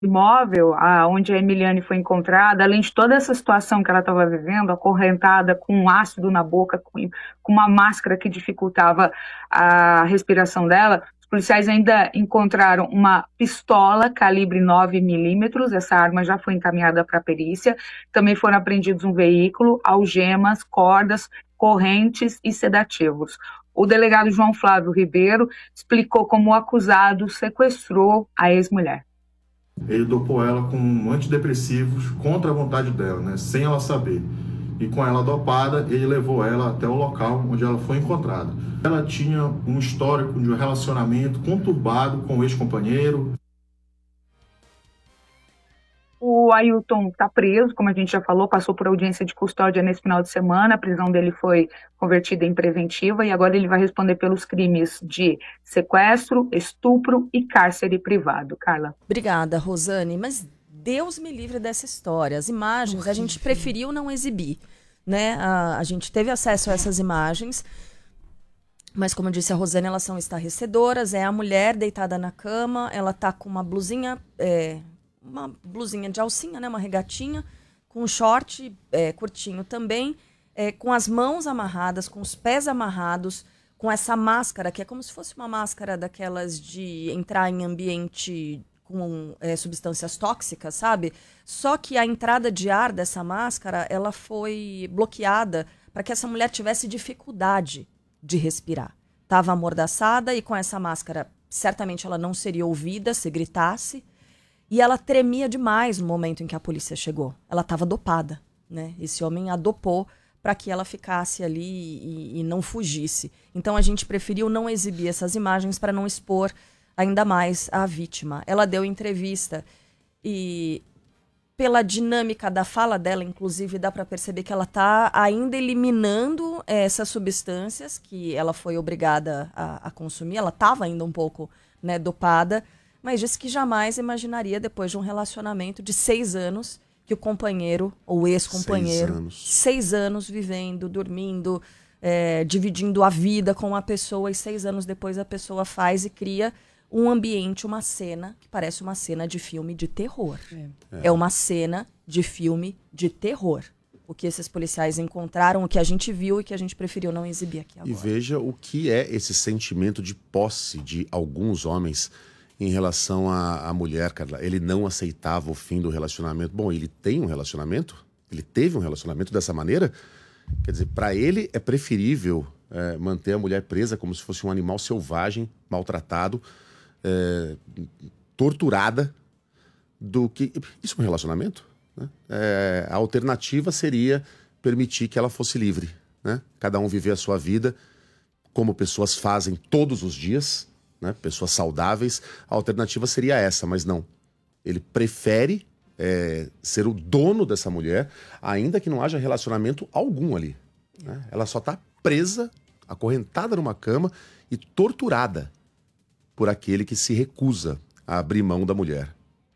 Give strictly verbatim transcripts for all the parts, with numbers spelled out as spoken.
imóvel, a, onde a Emiliane foi encontrada, além de toda essa situação que ela estava vivendo, acorrentada com um ácido na boca, com, com uma máscara que dificultava a respiração dela, os policiais ainda encontraram uma pistola calibre nove milímetros, essa arma já foi encaminhada para a perícia, também foram apreendidos um veículo, algemas, cordas, correntes e sedativos. O delegado João Flávio Ribeiro explicou como o acusado sequestrou a ex-mulher. Ele dopou ela com antidepressivos contra a vontade dela, né, sem ela saber. E com ela dopada, ele levou ela até o local onde ela foi encontrada. Ela tinha um histórico de um relacionamento conturbado com o ex-companheiro. O Ailton está preso, como a gente já falou, passou por audiência de custódia nesse final de semana, a prisão dele foi convertida em preventiva e agora ele vai responder pelos crimes de sequestro, estupro e cárcere privado. Carla. Obrigada, Rosane, mas Deus me livre dessa história. As imagens a gente preferiu não exibir, né? A, a gente teve acesso a essas imagens, mas como disse a Rosane, elas são estarrecedoras. É a mulher deitada na cama, ela tá com uma blusinha... É, uma blusinha de alcinha, né, uma regatinha, com um short é, curtinho também, é, com as mãos amarradas, com os pés amarrados, com essa máscara, que é como se fosse uma máscara daquelas de entrar em ambiente com é, substâncias tóxicas, sabe? Só que a entrada de ar dessa máscara, ela foi bloqueada para que essa mulher tivesse dificuldade de respirar. Estava amordaçada e com essa máscara, certamente ela não seria ouvida se gritasse. E ela tremia demais no momento em que a polícia chegou. Ela estava dopada, né? Esse homem a dopou para que ela ficasse ali e, e não fugisse. Então a gente preferiu não exibir essas imagens para não expor ainda mais a vítima. Ela deu entrevista e pela dinâmica da fala dela, inclusive, dá para perceber que ela está ainda eliminando essas substâncias que ela foi obrigada a, a consumir. Ela estava ainda um pouco, né, dopada, mas disse que jamais imaginaria, depois de um relacionamento de seis anos, que o companheiro, ou ex-companheiro, seis anos, seis anos vivendo, dormindo, é, dividindo a vida com uma pessoa, e seis anos depois a pessoa faz e cria um ambiente, uma cena, que parece uma cena de filme de terror. É, é uma cena de filme de terror. O que esses policiais encontraram, o que a gente viu e que a gente preferiu não exibir aqui agora. E veja o que é esse sentimento de posse de alguns homens em relação à, à mulher, Carla. Ele não aceitava o fim do relacionamento. Bom, ele tem um relacionamento? Ele teve um relacionamento dessa maneira? Quer dizer, para ele é preferível é, manter a mulher presa como se fosse um animal selvagem, maltratado, é, torturada, do que... Isso é um relacionamento? Né? É, a alternativa seria permitir que ela fosse livre, né? Cada um viver a sua vida como pessoas fazem todos os dias, né? Pessoas saudáveis. A alternativa seria essa, mas não. Ele prefere é, ser o dono dessa mulher, ainda que não haja relacionamento algum ali, né? Ela só está presa, acorrentada numa cama e torturada por aquele que se recusa a abrir mão da mulher,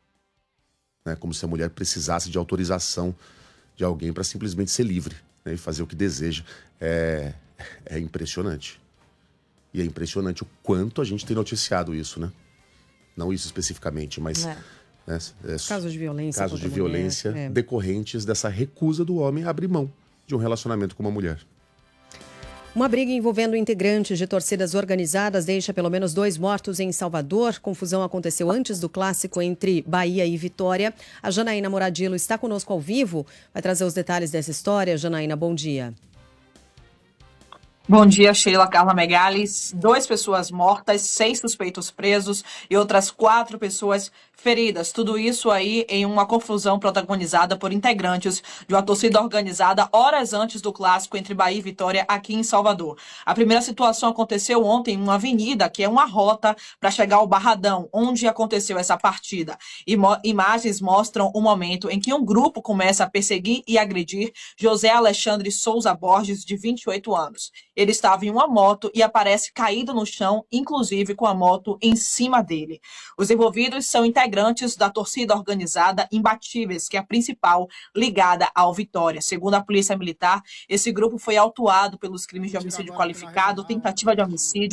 né? Como se a mulher precisasse de autorização de alguém para simplesmente ser livre, né? E fazer o que deseja. É, é impressionante. E é impressionante o quanto a gente tem noticiado isso, né? Não isso especificamente, mas... É. Né, é, casos de violência. Casos de violência mulher, é. decorrentes dessa recusa do homem a abrir mão de um relacionamento com uma mulher. Uma briga envolvendo integrantes de torcidas organizadas deixa pelo menos dois mortos em Salvador. Confusão aconteceu antes do clássico entre Bahia e Vitória. A Janaína Moradillo está conosco ao vivo. Vai trazer os detalhes dessa história. Janaína, bom dia. Bom dia, Sheila, Carla Megali. Duas pessoas mortas, seis suspeitos presos e outras quatro pessoas feridas. Tudo isso aí em uma confusão protagonizada por integrantes de uma torcida organizada horas antes do clássico entre Bahia e Vitória aqui em Salvador. A primeira situação aconteceu ontem em uma avenida, que é uma rota para chegar ao Barradão, onde aconteceu essa partida. E mo- imagens mostram o momento em que um grupo começa a perseguir e agredir José Alexandre Souza Borges, de vinte e oito anos. Ele estava em uma moto e aparece caído no chão, inclusive com a moto em cima dele. Os envolvidos são integrantes da torcida organizada Imbatíveis, que é a principal ligada ao Vitória. Segundo a Polícia Militar, esse grupo foi autuado pelos crimes de homicídio qualificado, tentativa de homicídio,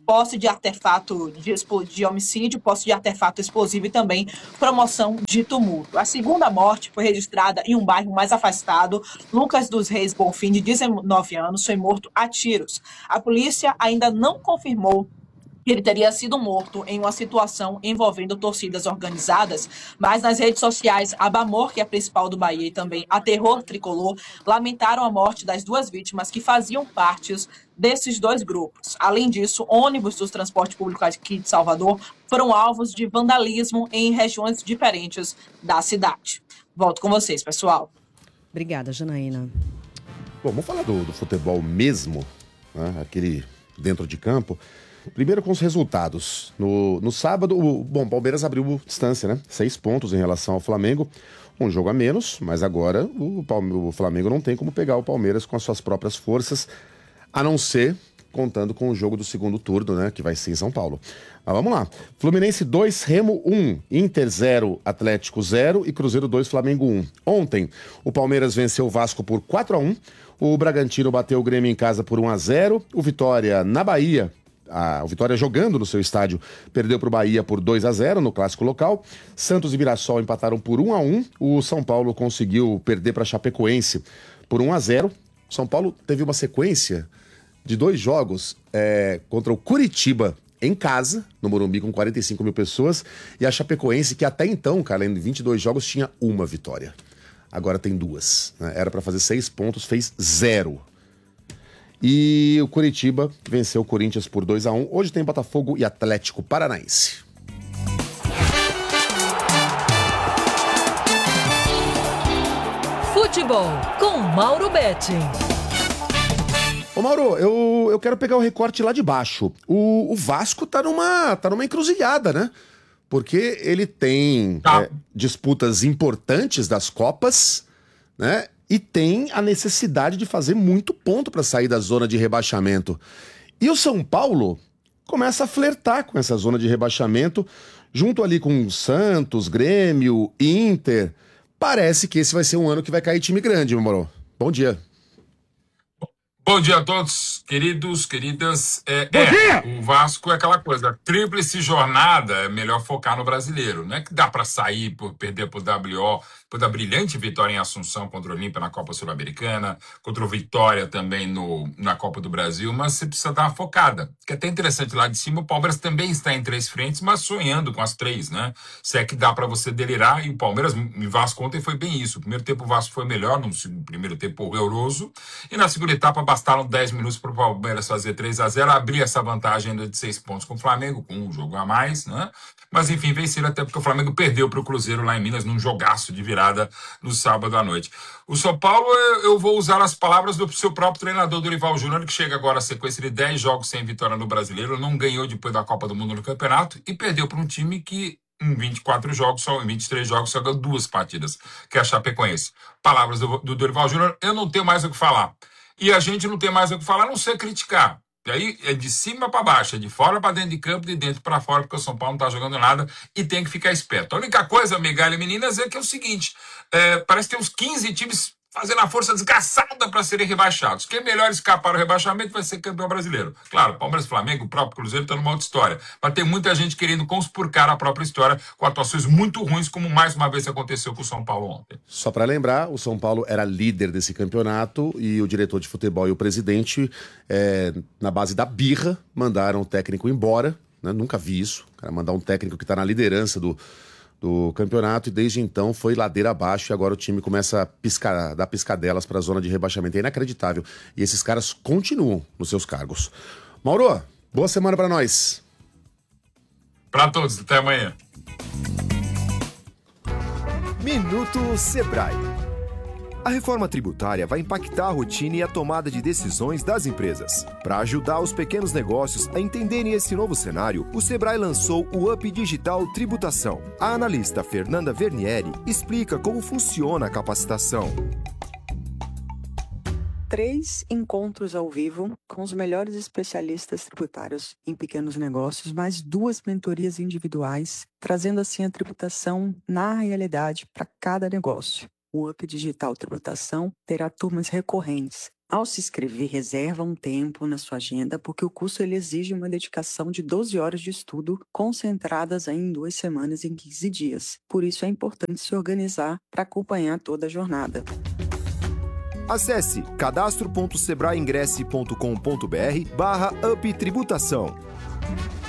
posse de artefato de, de homicídio, posse de artefato explosivo e também promoção de tumulto. A segunda morte foi registrada em um bairro mais afastado. Lucas dos Reis Bonfim, de dezenove anos, foi morto a tiros. A polícia ainda não confirmou que ele teria sido morto em uma situação envolvendo torcidas organizadas, mas nas redes sociais, a Bamor, que é a principal do Bahia, e também a Terror Tricolor, lamentaram a morte das duas vítimas que faziam parte desses dois grupos. Além disso, ônibus dos transportes públicos aqui de Salvador foram alvos de vandalismo em regiões diferentes da cidade. Volto com vocês, pessoal. Obrigada, Janaína. Bom, vamos falar do, do futebol mesmo, né? Aquele dentro de campo. Primeiro com os resultados. No, no sábado, o bom, Palmeiras abriu distância, né? Seis pontos em relação ao Flamengo. Um jogo a menos, mas agora o, o Flamengo não tem como pegar o Palmeiras com as suas próprias forças, a não ser contando com o jogo do segundo turno, né? Que vai ser em São Paulo. Mas vamos lá. Fluminense dois, Remo um, Inter zero, Atlético zero e Cruzeiro dois, Flamengo um. Ontem, o Palmeiras venceu o Vasco por quatro a um. O Bragantino bateu o Grêmio em casa por um a zero. O Vitória na Bahia... A, o Vitória jogando no seu estádio perdeu para o Bahia por dois a zero no clássico local. Santos e Mirassol empataram por um a um. O São Paulo conseguiu perder para a Chapecoense por um a zero. São Paulo teve uma sequência de dois jogos é, contra o Curitiba em casa, no Morumbi, com quarenta e cinco mil pessoas, e a Chapecoense, que até então, cara, em vinte e dois jogos tinha uma vitória. Agora tem duas, né? Era para fazer seis pontos, fez zero. E o Curitiba venceu o Corinthians por dois a um. Hoje tem Botafogo e Atlético Paranaense. Futebol com Mauro Betting. Ô Mauro, eu, eu quero pegar o recorte lá de baixo. O, o Vasco tá numa, tá numa encruzilhada, né? Porque ele tem Tá. é, disputas importantes das Copas, né? E tem a necessidade de fazer muito ponto para sair da zona de rebaixamento. E o São Paulo começa a flertar com essa zona de rebaixamento, junto ali com Santos, Grêmio, Inter. Parece que esse vai ser um ano que vai cair time grande, meu moro. Bom dia. Bom dia a todos, queridos, queridas. É, Bom é, dia! o Vasco é aquela coisa, tríplice jornada, é melhor focar no brasileiro. Não é que dá para sair por perder pro W O, por da brilhante vitória em Assunção contra o Olímpia na Copa Sul-Americana, contra o Vitória também no, na Copa do Brasil, mas você precisa dar uma focada. Que é até interessante lá de cima, o Palmeiras também está em três frentes, mas sonhando com as três, né? Se é que dá para você delirar, e o Palmeiras e Vasco ontem foi bem isso. O primeiro tempo o Vasco foi melhor, no primeiro tempo horroroso, e na segunda etapa bastaram dez minutos para o Palmeiras fazer três a zero, abrir essa vantagem ainda de seis pontos com o Flamengo, com um jogo a mais, né? Mas enfim, venceram até porque o Flamengo perdeu para o Cruzeiro lá em Minas num jogaço de virada no sábado à noite. O São Paulo, eu vou usar as palavras do seu próprio treinador Dorival Júnior, que chega agora a sequência de dez jogos sem vitória no Brasileiro, não ganhou depois da Copa do Mundo no campeonato e perdeu para um time que em vinte e quatro jogos, só em vinte e três jogos, só ganhou duas partidas, que é a Chapecoense. Palavras do, do Dorival Júnior, eu não tenho mais o que falar. E a gente não tem mais o que falar, a não ser criticar. E aí é de cima para baixo, é de fora para dentro de campo, de dentro para fora, porque o São Paulo não está jogando nada e tem que ficar esperto. A única coisa, migalha e meninas, é que é o seguinte, é, parece que tem uns quinze times fazendo a força desgraçada para serem rebaixados. Quem melhor escapar do rebaixamento vai ser campeão brasileiro. Claro, Palmeiras, Flamengo, o próprio Cruzeiro estão numa outra história. Mas tem muita gente querendo conspurcar a própria história com atuações muito ruins, como mais uma vez aconteceu com o São Paulo ontem. Só para lembrar, o São Paulo era líder desse campeonato e o diretor de futebol e o presidente, é, na base da birra, mandaram o técnico embora. Né? Nunca vi isso. Cara, mandar um técnico que está na liderança do, do campeonato e desde então foi ladeira abaixo e agora o time começa a piscar, dar piscadelas para a zona de rebaixamento. É inacreditável. E esses caras continuam nos seus cargos. Mauro, boa semana para nós. Para todos, até amanhã. Minuto Sebrae. A reforma tributária vai impactar a rotina e a tomada de decisões das empresas. Para ajudar os pequenos negócios a entenderem esse novo cenário, o Sebrae lançou o Up Digital Tributação. A analista Fernanda Vernieri explica como funciona a capacitação. Três encontros ao vivo com os melhores especialistas tributários em pequenos negócios, mais duas mentorias individuais, trazendo assim a tributação na realidade para cada negócio. O Up Digital Tributação terá turmas recorrentes Ao se inscrever, reserva um tempo na sua agenda, porque o curso ele exige uma dedicação de doze horas de estudo, concentradas em duas semanas em quinze dias. Por isso é importante se organizar para acompanhar toda a jornada. Acesse cadastro ponto sebrae ingresse ponto com ponto br barra up tributação.